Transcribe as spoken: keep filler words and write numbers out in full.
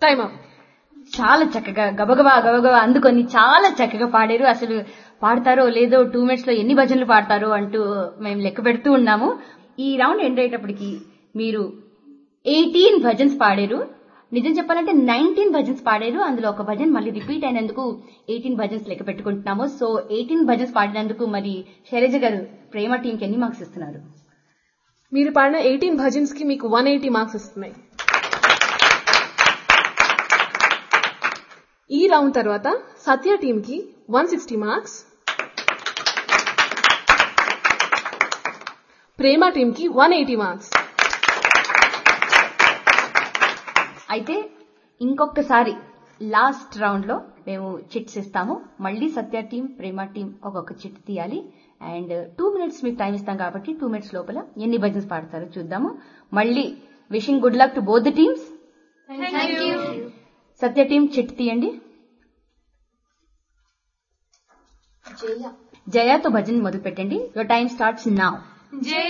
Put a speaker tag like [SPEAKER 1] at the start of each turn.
[SPEAKER 1] Time up.
[SPEAKER 2] చాలా చక్కగా గబగబా గబగబా అందుకొని చాలా చక్కగా పాడారు. అసలు పాడతారో లేదో టూ మినిట్స్ లో ఎన్ని భజనలు పాడతారో అంటూ మేము లెక్క పెడుతూ ఉన్నాము. ఈ రౌండ్ ఎండ్ అయ్యేటప్పటికి మీరు ఎయిటీన్ భజన్స్ పాడారు. నిజం చెప్పాలంటే నైన్టీన్ భజన్స్ పాడారు. అందులో ఒక భజన్ మళ్ళీ రిపీట్ అయినందుకు ఎయిటీన్ భజన్స్ లెక్క పెట్టుకుంటున్నాము. సో ఎయిటీన్ భజన్స్ పాడినందుకు మరి శైలజ గారు ప్రేమ టీం కి ఎన్ని మార్క్స్ ఇస్తున్నారు?
[SPEAKER 1] మీరు పాడిన ఎయిటీన్ భజన్స్ కి మీకు వన్ ఎయిటీ మార్క్స్ వస్తున్నాయి. ఈ రౌండ్ తర్వాత సత్య టీం కి వన్ సిక్స్టీ మార్క్స్, ప్రేమ టీం కి వన్ ఎయిటీ మార్క్స్.
[SPEAKER 2] అయితే ఇంకొకసారి లాస్ట్ రౌండ్ లో మేము చిట్స్ ఇస్తాము. మళ్ళీ సత్య టీం ప్రేమ టీం ఒక్కొక్క చిట్ తీయాలి. అండ్ టూ మినిట్స్ మీకు టైం ఇస్తాం కాబట్టి టూ మినిట్స్ లోపల ఎన్ని భజన్స్ పాడతారో చూద్దాము. మళ్ళీ wishing good luck to both the teams. Satya team chit తీయండి. జయాతో భజన్ మొదలు పెట్టండి. Your time starts now.